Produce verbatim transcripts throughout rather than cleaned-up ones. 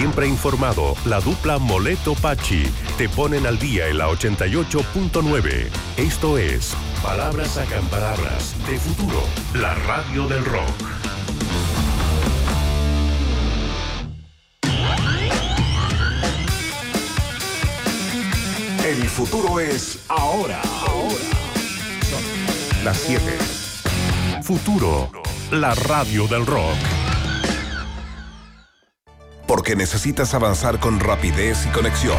siempre informado, la dupla Moleto-Pachi te ponen al día en la ochenta y ocho punto nueve. Esto es Palabras Sacan Palabras de Futuro, la radio del rock. El futuro es ahora. Ahora. Son las siete. Futuro, la radio del rock. Porque necesitas avanzar con rapidez y conexión.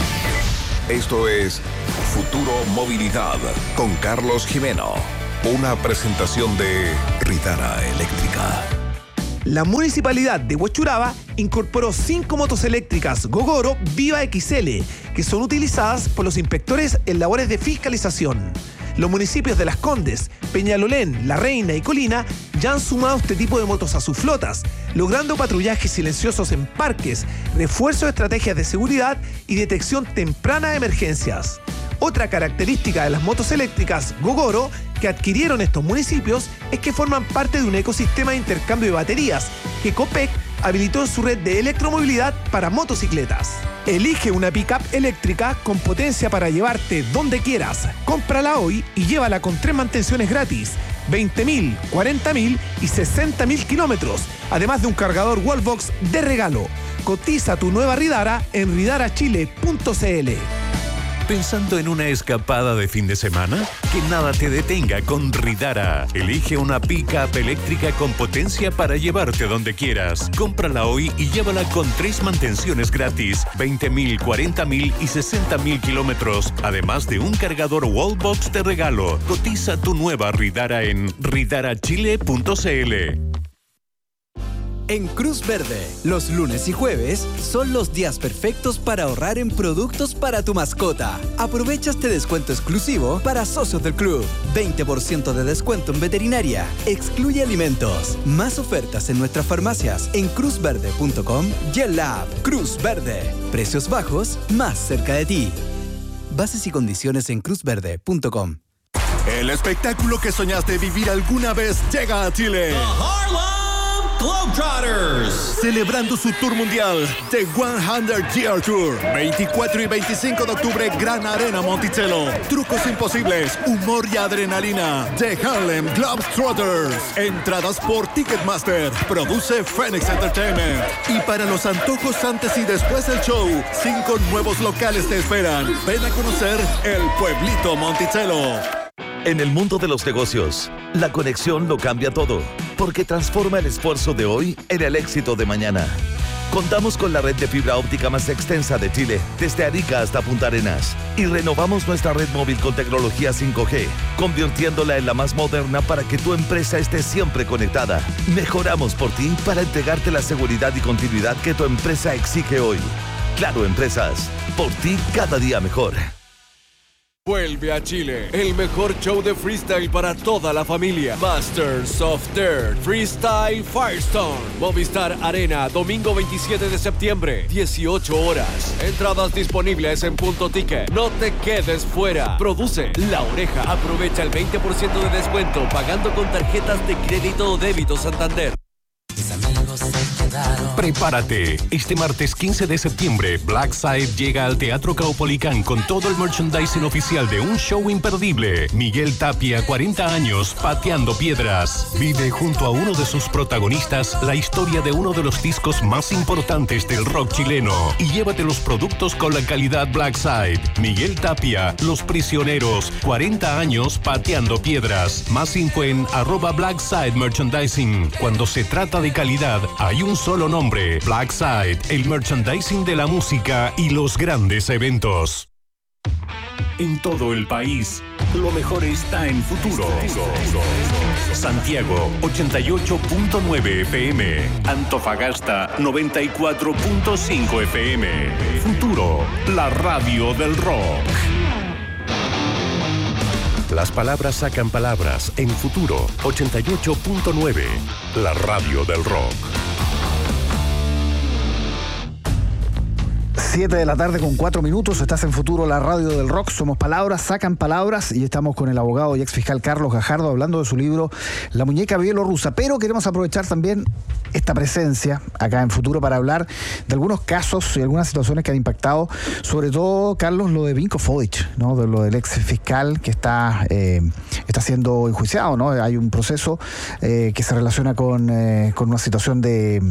Esto es Futuro Movilidad con Carlos Jimeno. Una presentación de Ridara Eléctrica. La Municipalidad de Huechuraba incorporó cinco motos eléctricas Gogoro Viva X L, que son utilizadas por los inspectores en labores de fiscalización. Los municipios de Las Condes, Peñalolén, La Reina y Colina ya han sumado este tipo de motos a sus flotas, logrando patrullajes silenciosos en parques, refuerzo de estrategias de seguridad y detección temprana de emergencias. Otra característica de las motos eléctricas Gogoro que adquirieron estos municipios es que forman parte de un ecosistema de intercambio de baterías que Copec habilitó en su red de electromovilidad para motocicletas. Elige una pick-up eléctrica con potencia para llevarte donde quieras. Cómprala hoy y llévala con tres mantenciones gratis, veinte mil, cuarenta mil y sesenta mil kilómetros, además de un cargador Wallbox de regalo. Cotiza tu nueva Ridara en ridara chile punto c l. ¿Pensando en una escapada de fin de semana? Que nada te detenga con Ridara. Elige una pick-up eléctrica con potencia para llevarte donde quieras. Cómprala hoy y llévala con tres mantenciones gratis, veinte mil, cuarenta mil y sesenta mil kilómetros, además de un cargador Wallbox de regalo. Cotiza tu nueva Ridara en ridara chile punto c l. En Cruz Verde, los lunes y jueves son los días perfectos para ahorrar en productos para tu mascota. Aprovecha este descuento exclusivo para socios del club. veinte por ciento de descuento en veterinaria. Excluye alimentos. Más ofertas en nuestras farmacias en cruz verde punto com y en la app Cruz Verde. Precios bajos, más cerca de ti. Bases y condiciones en cruz verde punto com. El espectáculo que soñaste vivir alguna vez llega a Chile. Globetrotters, celebrando su tour mundial The cien Year Tour, veinticuatro y veinticinco de octubre, Gran Arena Monticello. Trucos imposibles, humor y adrenalina. The Harlem Globetrotters. Entradas por Ticketmaster. Produce Phoenix Entertainment. Y para los antojos antes y después del show, cinco nuevos locales te esperan. Ven a conocer el pueblito Monticello. En el mundo de los negocios, la conexión lo cambia todo, porque transforma el esfuerzo de hoy en el éxito de mañana. Contamos con la red de fibra óptica más extensa de Chile, desde Arica hasta Punta Arenas, y renovamos nuestra red móvil con tecnología cinco G, convirtiéndola en la más moderna para que tu empresa esté siempre conectada. Mejoramos por ti para entregarte la seguridad y continuidad que tu empresa exige hoy. Claro Empresas, por ti cada día mejor. Vuelve a Chile, el mejor show de freestyle para toda la familia. Masters of Dirt Freestyle Firestone. Movistar Arena, domingo veintisiete de septiembre, dieciocho horas. Entradas disponibles en Punto Ticket. No te quedes fuera. Produce La Oreja. Aprovecha el veinte por ciento de descuento pagando con tarjetas de crédito o débito Santander. Prepárate. Este martes quince de septiembre, Blackside llega al Teatro Caupolicán con todo el merchandising oficial de un show imperdible. Miguel Tapia, cuarenta años, pateando piedras. Vive junto a uno de sus protagonistas la historia de uno de los discos más importantes del rock chileno. Y llévate los productos con la calidad Blackside. Miguel Tapia, Los Prisioneros, cuarenta años, pateando piedras. Más info en arroba Blackside Merchandising. Cuando se trata de calidad, hay un solo nombre: Blackside, el merchandising de la música y los grandes eventos. En todo el país, lo mejor está en Futuro. Santiago, ochenta y ocho punto nueve F M. Antofagasta, noventa y cuatro punto cinco F M. Futuro, la radio del rock. Las palabras sacan palabras en Futuro, ochenta y ocho punto nueve, la radio del rock. siete de la tarde con cuatro minutos, estás en Futuro, la radio del rock. Somos palabras, sacan palabras, y estamos con el abogado y ex fiscal Carlos Gajardo hablando de su libro La muñeca bielorrusa. Pero queremos aprovechar también esta presencia acá en Futuro para hablar de algunos casos y algunas situaciones que han impactado, sobre todo, Carlos, lo de Vinko Fodic, ¿no? De lo del ex fiscal que está, eh, está siendo enjuiciado, ¿no? Hay un proceso eh, que se relaciona con, eh, con una situación de,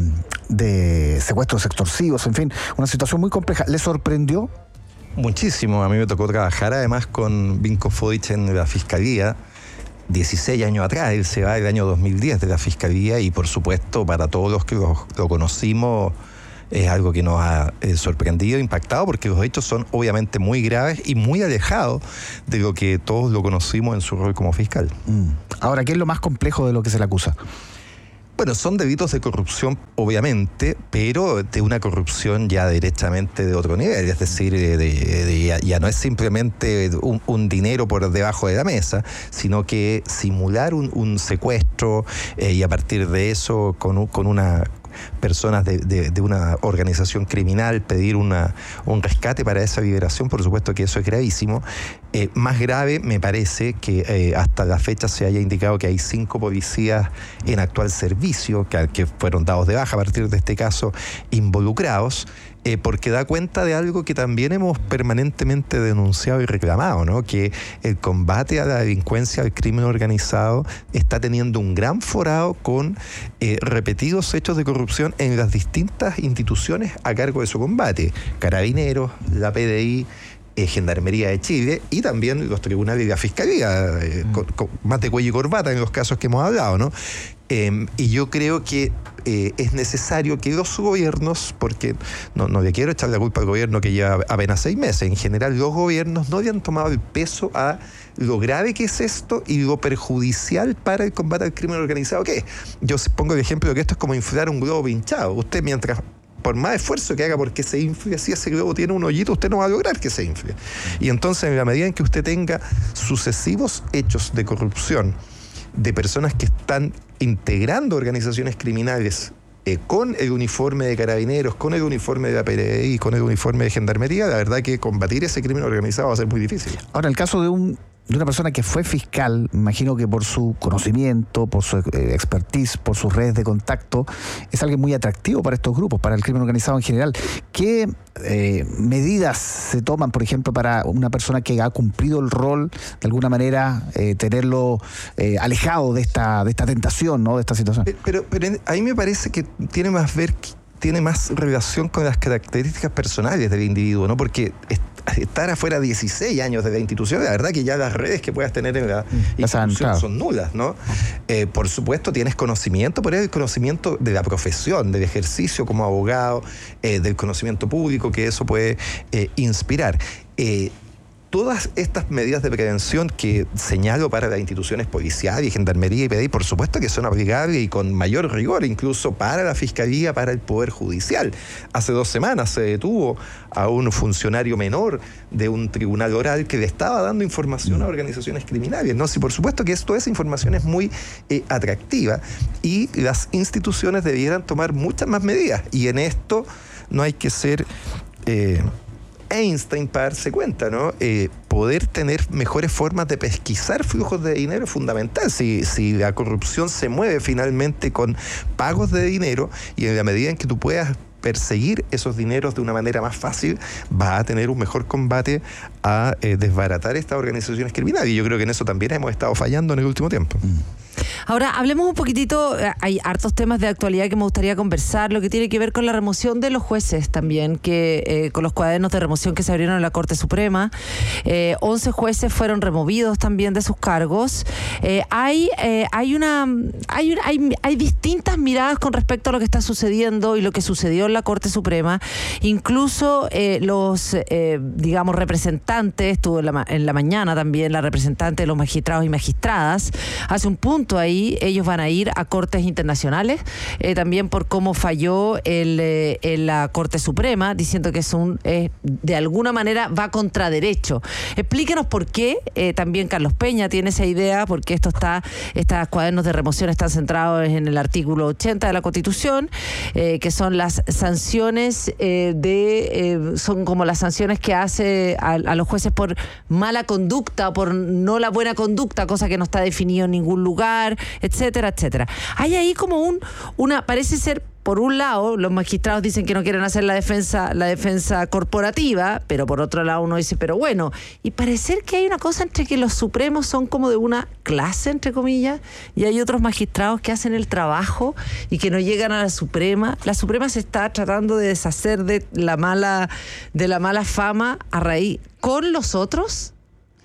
de secuestros extorsivos, en fin, una situación muy compleja. ¿Le sorprendió? Muchísimo. A mí me tocó trabajar además con Vinko Fodic en la Fiscalía dieciséis años atrás. Él se va el año dos mil diez de la Fiscalía y, por supuesto, para todos los que lo, lo conocimos, es algo que nos ha eh, sorprendido, impactado, porque los hechos son obviamente muy graves y muy alejados de lo que todos lo conocimos en su rol como fiscal. Mm. Ahora, ¿qué es lo más complejo de lo que se le acusa? Bueno, son delitos de corrupción, obviamente, pero de una corrupción ya directamente de otro nivel. Es decir, de, de, de, ya, ya no es simplemente un, un dinero por debajo de la mesa, sino que simular un, un secuestro eh, y a partir de eso, con, con una... personas de, de, de una organización criminal, pedir una, un rescate para esa liberación, por supuesto que eso es gravísimo. Eh, más grave me parece que eh, hasta la fecha se haya indicado que hay cinco policías en actual servicio, que, que fueron dados de baja a partir de este caso, involucrados, eh, porque da cuenta de algo que también hemos permanentemente denunciado y reclamado, ¿no? Que el combate a la delincuencia, al crimen organizado, está teniendo un gran forado con eh, repetidos hechos de corrupción en las distintas instituciones a cargo de su combate. Carabineros, la P D I, Eh, Gendarmería de Chile y también los tribunales y la Fiscalía, eh, mm. con, con más de cuello y corbata en los casos que hemos hablado, ¿no? Eh, y yo creo que eh, es necesario que los gobiernos, porque no, no le quiero echar la culpa al gobierno que lleva apenas seis meses, en general los gobiernos no le han tomado el peso a lo grave que es esto y lo perjudicial para el combate al crimen organizado que es. Yo pongo el ejemplo de que esto es como inflar un globo pinchado. Usted, mientras por más esfuerzo que haga porque se infle, si ese globo tiene un hoyito, usted no va a lograr que se infle. Y entonces, en la medida en que usted tenga sucesivos hechos de corrupción de personas que están integrando organizaciones criminales eh, con el uniforme de carabineros, con el uniforme de la P D I, con el uniforme de gendarmería, la verdad que combatir ese crimen organizado va a ser muy difícil. Ahora, el caso de un de una persona que fue fiscal, me imagino que por su conocimiento, por su eh, expertise, por sus redes de contacto, es alguien muy atractivo para estos grupos, para el crimen organizado en general. ¿Qué eh, medidas se toman, por ejemplo, para una persona que ha cumplido el rol, de alguna manera, eh, tenerlo eh, alejado de esta, de esta tentación, ¿no? De esta situación? Pero, pero ahí me parece que tiene más ver tiene más relación con las características personales del individuo, ¿no? Porque estar afuera dieciséis años de la institución, la verdad que ya las redes que puedas tener en la institución claro. son nulas, ¿no? Eh, por supuesto tienes conocimiento, pero es el conocimiento de la profesión, del ejercicio como abogado, eh, del conocimiento público que eso puede eh, inspirar. Eh, Todas estas medidas de prevención que señalo para las instituciones policiales, gendarmería y P D I, por supuesto que son aplicables y con mayor rigor, incluso para la Fiscalía, para el Poder Judicial. Hace dos semanas se detuvo a un funcionario menor de un tribunal oral que le estaba dando información a organizaciones criminales, ¿no? Sí, por supuesto que toda esa información es muy eh, atractiva y las instituciones debieran tomar muchas más medidas. Y en esto no hay que ser Eh, Einstein para darse cuenta, ¿no? Eh, poder tener mejores formas de pesquisar flujos de dinero es fundamental. Si, si la corrupción se mueve finalmente con pagos de dinero y en la medida en que tú puedas perseguir esos dineros de una manera más fácil, va a tener un mejor combate a eh, desbaratar estas organizaciones criminales. Y yo creo que en eso también hemos estado fallando en el último tiempo. Mm. Ahora, hablemos un poquitito, hay hartos temas de actualidad que me gustaría conversar, lo que tiene que ver con la remoción de los jueces también, que eh, con los cuadernos de remoción que se abrieron en la Corte Suprema, eh, once jueces fueron removidos también de sus cargos. Eh, hay, eh, hay, una, hay, una, hay, hay distintas miradas con respecto a lo que está sucediendo y lo que sucedió en la Corte Suprema. Incluso eh, los, eh, digamos, representantes, estuvo en la, en la mañana también la representante de los magistrados y magistradas, hace un punto punto ahí, ellos van a ir a cortes internacionales, eh, también por cómo falló el, eh, en la Corte Suprema, diciendo que es un, eh, de alguna manera va contra derecho. Explíquenos por qué, eh, también Carlos Peña tiene esa idea, porque esto está, estos cuadernos de remoción están centrados en el artículo ochenta de la Constitución, eh, que son las sanciones eh, de, eh, son como las sanciones que hace a, a los jueces por mala conducta o por no la buena conducta, cosa que no está definido en ningún lugar, etcétera, etcétera. Hay ahí como un, una, parece ser, por un lado, los magistrados dicen que no quieren hacer la defensa, la defensa corporativa, pero por otro lado uno dice, pero bueno, y parecer que hay una cosa entre que los supremos son como de una clase, entre comillas, y hay otros magistrados que hacen el trabajo y que no llegan a la Suprema. La Suprema se está tratando de deshacer de la mala, de la mala fama a raíz con los otros.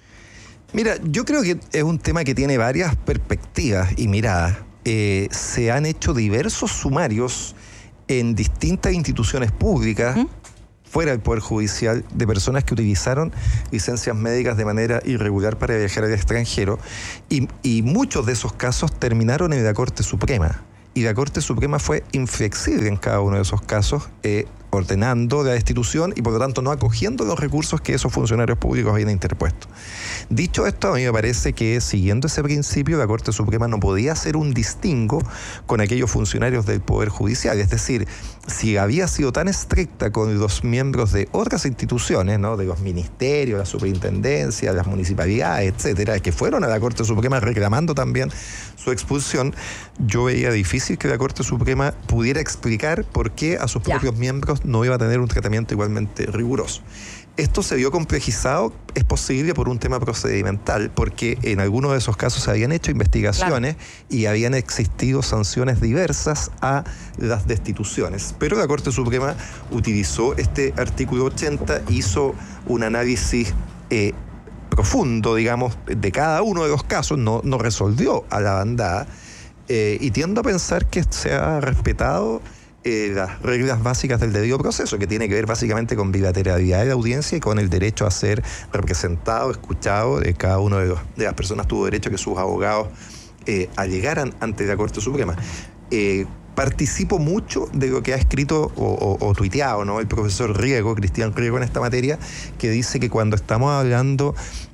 Mira, yo creo que es un tema que tiene varias perspectivas y miradas. Eh, se han hecho diversos sumarios en distintas instituciones públicas, ¿Mm? fuera del Poder Judicial, de personas que utilizaron licencias médicas de manera irregular para viajar al extranjero, y, y muchos de esos casos terminaron en la Corte Suprema. Y la Corte Suprema fue inflexible en cada uno de esos casos, eh, ordenando la destitución y por lo tanto no acogiendo los recursos que esos funcionarios públicos habían interpuesto. Dicho esto, a mí me parece que siguiendo ese principio, la Corte Suprema no podía hacer un distingo con aquellos funcionarios del Poder Judicial. Es decir, si había sido tan estricta con los miembros de otras instituciones, ¿no?, de los ministerios, la superintendencia, las municipalidades, etcétera, que fueron a la Corte Suprema reclamando también su expulsión, yo veía difícil que la Corte Suprema pudiera explicar por qué a sus ya. propios miembros no iba a tener un tratamiento igualmente riguroso. Esto se vio complejizado, es posible por un tema procedimental, porque en algunos de esos casos se habían hecho investigaciones claro. y habían existido sanciones diversas a las destituciones. Pero la Corte Suprema utilizó este artículo ochenta, hizo un análisis eh, profundo, digamos, de cada uno de los casos, no, no resolvió a la bandada, eh, y tiendo a pensar que se ha respetado Eh, las reglas básicas del debido proceso, que tiene que ver básicamente con bilateralidad de la audiencia y con el derecho a ser representado, escuchado. Eh, cada uno de, los, de las personas tuvo derecho a que sus abogados eh, allegaran ante la Corte Suprema. Eh, participo mucho de lo que ha escrito o, o, o tuiteado, ¿no?, el profesor Riego, Cristian Riego, en esta materia, que dice que cuando estamos hablando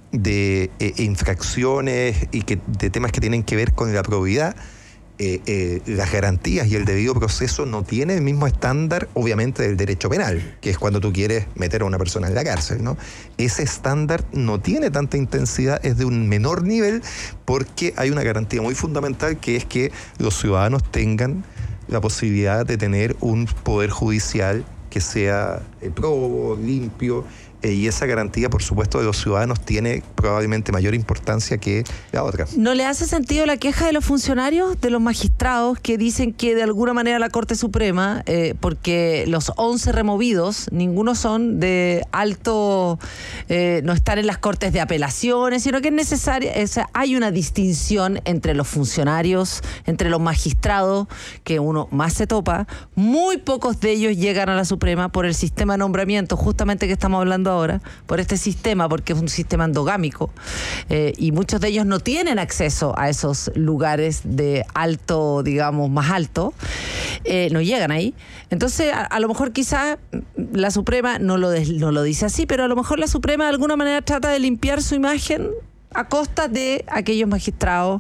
de eh, infracciones y que, de temas que tienen que ver con la probidad, Eh, eh, las garantías y el debido proceso no tiene el mismo estándar, obviamente, del derecho penal, que es cuando tú quieres meter a una persona en la cárcel, ¿no? Ese estándar no tiene tanta intensidad, es de un menor nivel, porque hay una garantía muy fundamental, que es que los ciudadanos tengan la posibilidad de tener un poder judicial que sea eh, probo, limpio, eh, y esa garantía, por supuesto, de los ciudadanos tiene probablemente mayor importancia que la otra. ¿No le hace sentido la queja de los funcionarios, de los magistrados, que dicen que de alguna manera la Corte Suprema, eh, porque los once removidos, ninguno son de alto, eh, no están en las cortes de apelaciones, sino que es necesaria, o sea, hay una distinción entre los funcionarios, entre los magistrados, que uno más se topa, muy pocos de ellos llegan a la Suprema por el sistema de nombramiento, justamente que estamos hablando ahora, por este sistema, porque es un sistema endogámico, eh, y muchos de ellos no tienen acceso a esos lugares de alto, digamos, más alto, eh, no llegan ahí. Entonces, a, a lo mejor quizás la Suprema no lo, des, no lo dice así, pero a lo mejor la Suprema de alguna manera trata de limpiar su imagen a costa de aquellos magistrados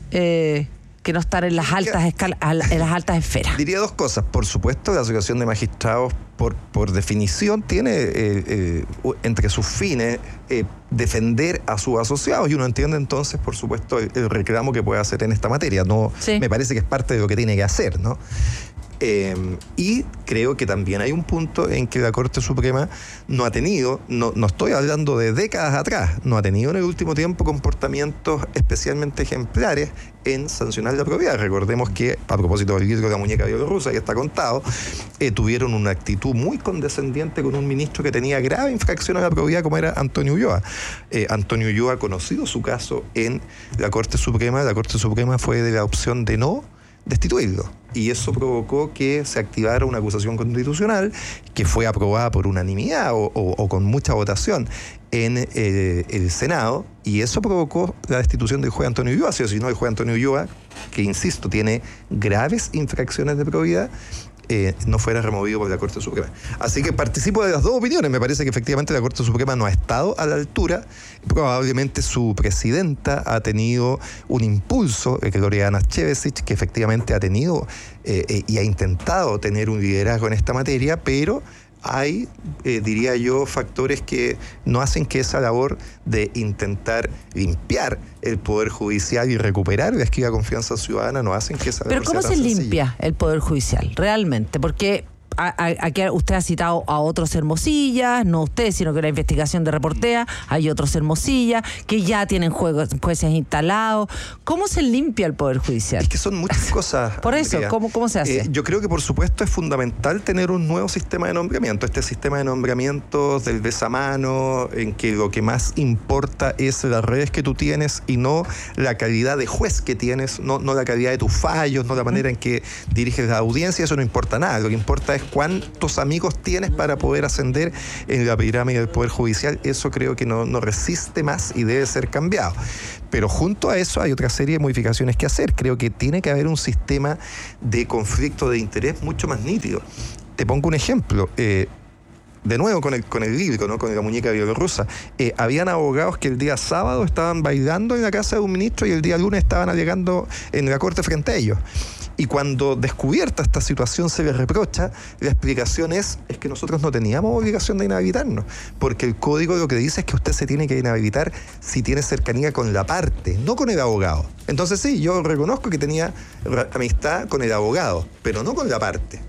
eh, que no están en las altas escalas, en las altas esferas. Diría dos cosas. Por supuesto, la Asociación de Magistrados, por, por definición, tiene eh, eh, entre sus fines eh, defender a sus asociados, y uno entiende entonces, por supuesto, el, el reclamo que puede hacer en esta materia. No, sí. Me parece que es parte de lo que tiene que hacer, ¿no? Eh, y creo que también hay un punto en que la Corte Suprema no ha tenido, no, no estoy hablando de décadas atrás, no ha tenido en el último tiempo comportamientos especialmente ejemplares en sancionar la probidad. Recordemos que, a propósito del libro de la muñeca bielorrusa, que está contado, eh, tuvieron una actitud muy condescendiente con un ministro que tenía grave infracción a la probidad, como era Antonio Ulloa. Eh, Antonio Ulloa ha conocido su caso en la Corte Suprema. La Corte Suprema fue de la opción de no destituirlo, y eso provocó que se activara una acusación constitucional que fue aprobada por unanimidad o, o, o con mucha votación, en eh, el Senado, y eso provocó la destitución del juez Antonio Ulloa. Si no, el juez Antonio Ulloa, que insisto, tiene graves infracciones de probidad, Eh, no fuera removido por la Corte Suprema. Así que participo de las dos opiniones. Me parece que efectivamente la Corte Suprema no ha estado a la altura. Probablemente su presidenta ha tenido un impulso, eh, Gloriana Chevesic, que efectivamente ha tenido eh, eh, y ha intentado tener un liderazgo en esta materia, pero hay, eh, diría yo, factores que no hacen que esa labor de intentar limpiar el Poder Judicial y recuperar la esquiva confianza ciudadana no hacen que esa labor Pero ¿cómo sea tan se sencilla. limpia el Poder Judicial realmente? Porque aquí usted ha citado a otros Hermosillas, no usted, sino que la investigación de Reportea, hay otros Hermosillas que ya tienen juegos, jueces instalados. ¿Cómo se limpia el Poder Judicial? Es que son muchas cosas. Por eso, Andrea. ¿cómo, cómo se hace? Eh, yo creo que por supuesto es fundamental tener un nuevo sistema de nombramiento. Este sistema de nombramientos del besamano, en que lo que más importa es las redes que tú tienes y no la calidad de juez que tienes, no, no la calidad de tus fallos, no la manera en que diriges la audiencia, eso no importa nada. Lo que importa es cuántos amigos tienes para poder ascender en la pirámide del Poder Judicial. Eso creo que no, no resiste más y debe ser cambiado. Pero junto a eso hay otra serie de modificaciones que hacer. Creo que tiene que haber un sistema de conflicto de interés mucho más nítido. Te pongo un ejemplo. Eh, de nuevo con el, con el libro, ¿no? Con la muñeca bielorrusa. Eh, habían abogados que el día sábado estaban bailando en la casa de un ministro y el día lunes estaban alegando en la corte frente a ellos. Y cuando descubierta esta situación se les reprocha, la explicación es, es que nosotros no teníamos obligación de inhabilitarnos, porque el código lo que dice es que usted se tiene que inhabilitar si tiene cercanía con la parte, no con el abogado. Entonces sí, yo reconozco que tenía amistad con el abogado, pero no con la parte.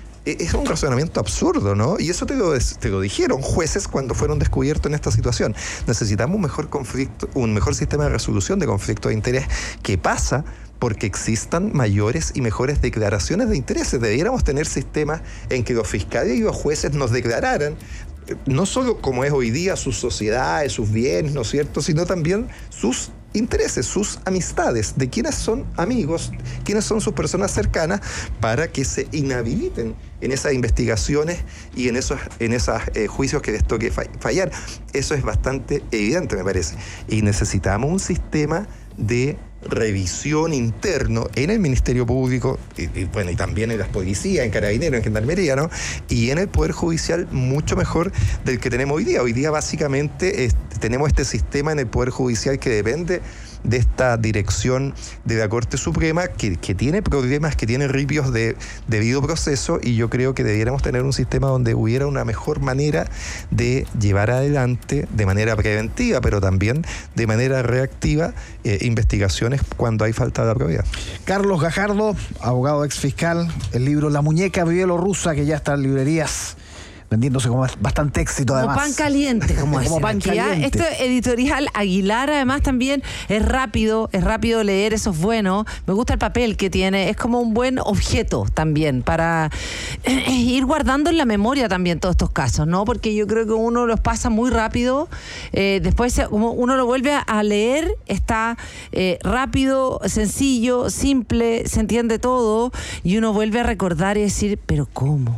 Es un razonamiento absurdo, ¿no? Y eso te lo, te lo dijeron jueces cuando fueron descubiertos en esta situación. Necesitamos un mejor conflicto, un mejor sistema de resolución de conflictos de interés que pasa porque existan mayores y mejores declaraciones de intereses. Debiéramos tener sistemas en que los fiscales y los jueces nos declararan no solo como es hoy día sus sociedades, sus bienes, ¿no es cierto?, sino también sus intereses, sus amistades, de quiénes son amigos, quiénes son sus personas cercanas, para que se inhabiliten en esas investigaciones y en esos, en esos eh, juicios que les toque fallar. Eso es bastante evidente, me parece. Y necesitamos un sistema de revisión interno en el Ministerio Público y, y, bueno, y también en las policías, en Carabineros, en Gendarmería, ¿no? Y en el Poder Judicial mucho mejor del que tenemos hoy día. Hoy día básicamente es, tenemos este sistema en el Poder Judicial que depende de esta dirección de la Corte Suprema que, que tiene problemas, que tiene ripios de debido proceso, y yo creo que debiéramos tener un sistema donde hubiera una mejor manera de llevar adelante de manera preventiva, pero también de manera reactiva, eh, investigaciones cuando hay falta de probidad. Carlos Gajardo, abogado ex fiscal, el libro La muñeca bielorrusa, que ya está en librerías vendiéndose con bastante éxito, además. Como pan caliente, como, como pan caliente. Esto editorial Aguilar, además, también es rápido, es rápido leer, eso es bueno. Me gusta el papel que tiene, es como un buen objeto también para eh, ir guardando en la memoria también todos estos casos, ¿no? Porque yo creo que uno los pasa muy rápido, eh, después como uno lo vuelve a leer, está eh, rápido, sencillo, simple, se entiende todo, y uno vuelve a recordar y decir, ¿pero cómo?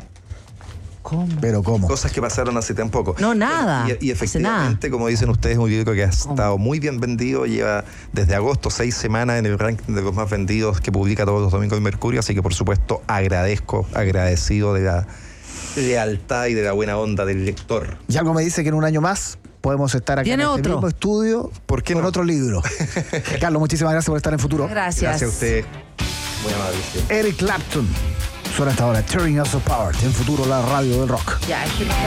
¿Cómo? Pero ¿cómo? Cosas que pasaron hace tan poco. No, nada. Y, y efectivamente, como dicen ustedes, es un libro que ha estado muy bien vendido. Lleva desde agosto seis semanas en el ranking de los más vendidos que publica todos los domingos el Mercurio. Así que, por supuesto, agradezco, agradecido de la lealtad y de la buena onda del lector. Y algo me dice que en un año más podemos estar aquí en este otro? mismo estudio. ¿Por qué con no? otro libro. Carlos, muchísimas gracias por estar en Futuro. Gracias. Gracias a ustedes. Muy amable. Eric Clapton. Suena hasta ahora Turning Us Apart en Futuro, la radio del rock. Ya, es que